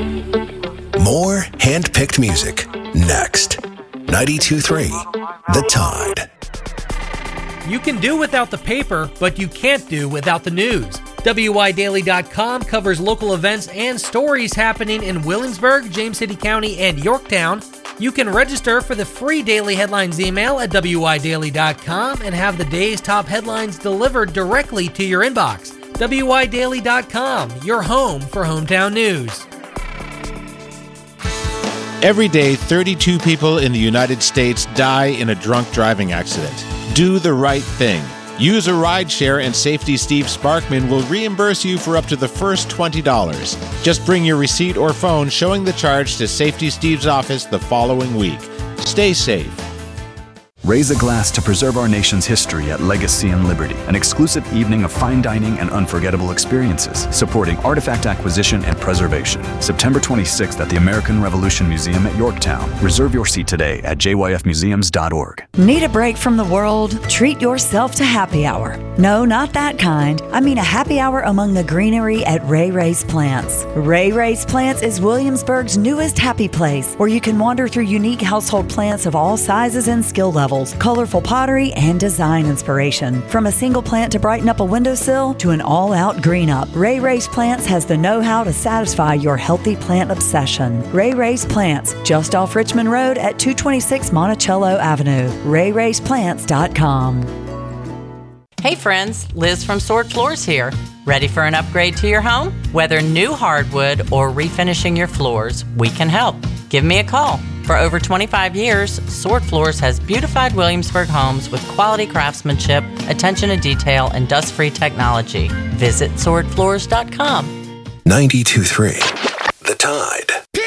More hand-picked music next. 92.3 The Tide. You can do without the paper, but you can't do without the news. WYDaily.com covers local events and stories happening in Williamsburg, James City County, and Yorktown. You can register for the free Daily Headlines email at WYDaily.com and have the day's top headlines delivered directly to your inbox. WYDaily.com, your home for hometown news. Every day, 32 people in the United States die in a drunk driving accident. Do the right thing. Use a rideshare and Safety Steve Sparkman will reimburse you for up to the first $20. Just bring your receipt or phone showing the charge to Safety Steve's office the following week. Stay safe. Raise a glass to preserve our nation's history at Legacy and Liberty, an exclusive evening of fine dining and unforgettable experiences, supporting artifact acquisition and preservation. September 26th at the American Revolution Museum at Yorktown. Reserve your seat today at jyfmuseums.org. Need a break from the world? Treat yourself to happy hour. No, not that kind. I mean a happy hour among the greenery at Ray Ray's Plants. Ray Ray's Plants is Williamsburg's newest happy place, where you can wander through unique household plants of all sizes and skill levels. Colorful pottery, and design inspiration. From a single plant to brighten up a windowsill to an all-out green up, Ray Ray's Plants has the know-how to satisfy your healthy plant obsession. Ray Ray's Plants, just off Richmond Road at 226 Monticello Avenue. RayRaysPlants.com. Hey friends, Liz from Sword Floors here. Ready for an upgrade to your home? Whether new hardwood or refinishing your floors, we can help. Give me a call. For over 25 years, Sword Floors has beautified Williamsburg homes with quality craftsmanship, attention to detail, and dust-free technology. Visit swordfloors.com. 92.3 The Tide.